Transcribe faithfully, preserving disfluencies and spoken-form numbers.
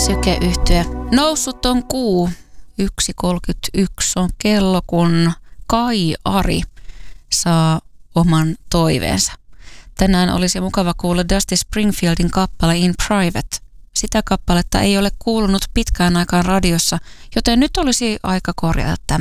Syke-yhtye. Noussut on kuu. yksi kolmekymmentäyksi on kello, kun Kai Ari saa oman toiveensa. Tänään olisi mukava kuulla Dusty Springfieldin kappale In Private. Sitä kappaletta ei ole kuulunut pitkään aikaan radiossa, joten nyt olisi aika korjata tämä.